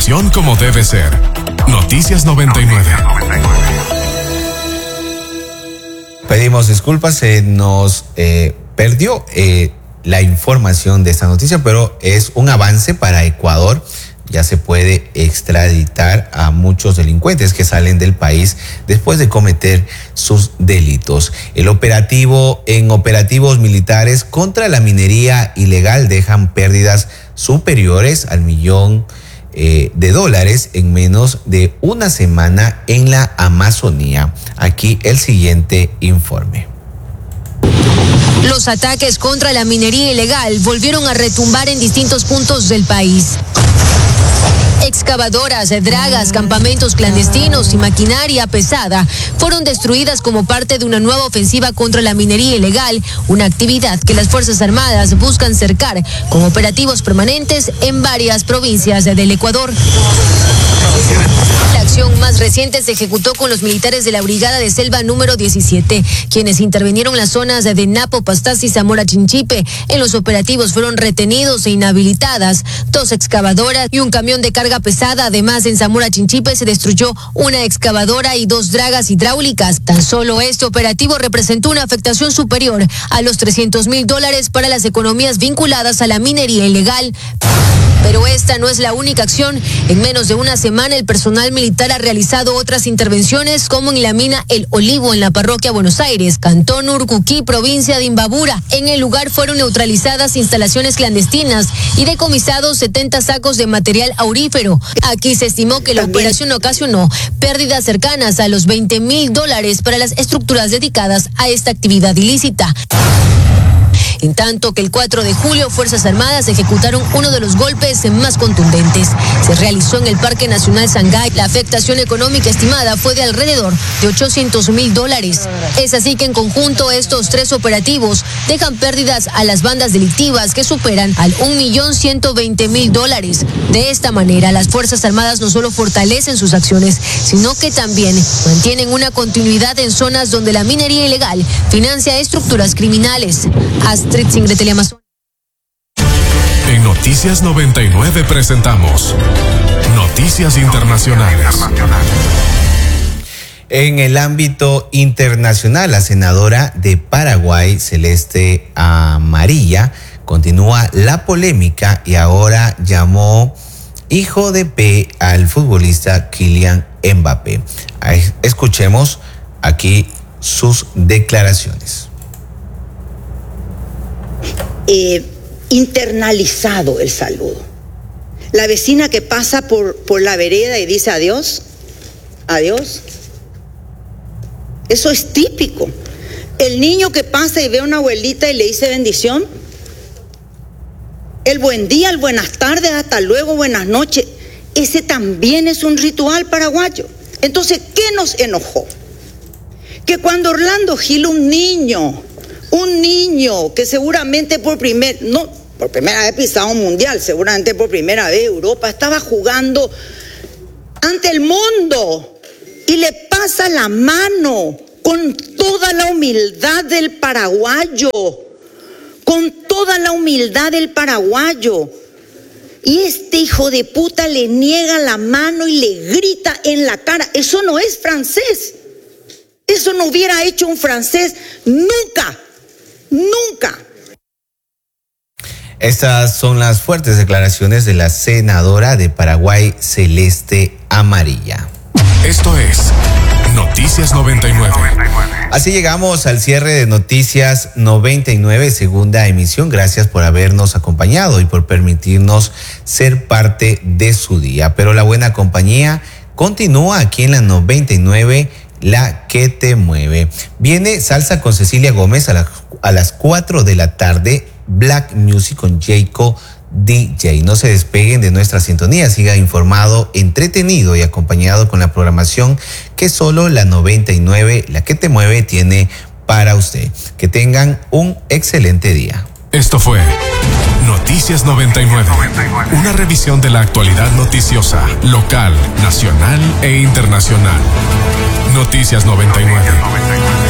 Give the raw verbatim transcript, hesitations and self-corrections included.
información como debe ser. Noticias noventa y nueve. Pedimos disculpas, se nos eh, perdió eh, la información de esta noticia, pero es un avance para Ecuador. Ya se puede extraditar a muchos delincuentes que salen del país después de cometer sus delitos. El operativo en operativos militares contra la minería ilegal dejan pérdidas superiores al millón eh, de dólares en menos de una semana en la Amazonía. Aquí el siguiente informe. Los ataques contra la minería ilegal volvieron a retumbar en distintos puntos del país. Excavadoras, dragas, campamentos clandestinos y maquinaria pesada fueron destruidas como parte de una nueva ofensiva contra la minería ilegal, una actividad que las Fuerzas Armadas buscan cercar con operativos permanentes en varias provincias del Ecuador. La acción más reciente se ejecutó con los militares de la Brigada de Selva número diecisiete, quienes intervinieron en las zonas de Napo, Pastaza y Zamora Chinchipe. En los operativos fueron retenidos e inhabilitadas dos excavadoras y un camión de carga pesada. Además, en Zamora Chinchipe se destruyó una excavadora y dos dragas hidráulicas. Tan solo este operativo representó una afectación superior a los trescientos mil dólares para las economías vinculadas a la minería ilegal. Pero esta no es la única acción. En menos de una semana, el personal militar ha realizado otras intervenciones, como en la mina El Olivo, en la parroquia Buenos Aires, Cantón Urcuquí, provincia de Imbabura. En el lugar fueron neutralizadas instalaciones clandestinas y decomisados setenta sacos de material aurífero. Aquí se estimó que la operación ocasionó pérdidas cercanas a los veinte mil dólares para las estructuras dedicadas a esta actividad ilícita. En tanto que el cuatro de julio, Fuerzas Armadas ejecutaron uno de los golpes más contundentes. Se realizó en el Parque Nacional Sangay. La afectación económica estimada fue de alrededor de ochocientos mil dólares. Es así que en conjunto estos tres operativos dejan pérdidas a las bandas delictivas que superan al un millón ciento veinte mil dólares. De esta manera, las Fuerzas Armadas no solo fortalecen sus acciones, sino que también mantienen una continuidad en zonas donde la minería ilegal financia estructuras criminales. Astrid Singre, Teleamazon. En Noticias noventa y nueve presentamos Noticias Internacionales. En el ámbito internacional, la senadora de Paraguay, Celeste Amarilla, continúa la polémica y ahora llamó hijo de P al futbolista Kylian Mbappé. Escuchemos aquí sus declaraciones. Eh, internalizado el saludo. La vecina que pasa por, por la vereda y dice adiós, adiós. Eso es típico. El niño que pasa y ve a una abuelita y le dice bendición. El buen día, el buenas tardes, hasta luego, buenas noches. Ese también es un ritual paraguayo. Entonces, ¿qué nos enojó? Que cuando Orlando Gil, un niño, un niño que seguramente por primer, no, por primera vez pisado un mundial, seguramente por primera vez Europa, estaba jugando ante el mundo y le pasa la mano con toda la humildad del paraguayo, con toda la humildad del paraguayo. Y este hijo de puta le niega la mano y le grita en la cara. Eso no es francés. Eso no hubiera hecho un francés nunca. Nunca. Estas son las fuertes declaraciones de la senadora de Paraguay, Celeste Amarilla. Esto es Noticias noventa y nueve. Así llegamos al cierre de Noticias noventa y nueve, segunda emisión. Gracias por habernos acompañado y por permitirnos ser parte de su día. Pero la buena compañía continúa aquí en la noventa y nueve, la que te mueve. Viene Salsa con Cecilia Gómez a, la, a las cuatro de la tarde, Black Music con Jayco D J. No se despeguen de nuestra sintonía, siga informado, entretenido y acompañado con la programación que solo la noventa y nueve, la que te mueve, tiene para usted. Que tengan un excelente día. Esto fue Noticias noventa y nueve, una revisión de la actualidad noticiosa, local, nacional e internacional. Noticias noventa y nueve.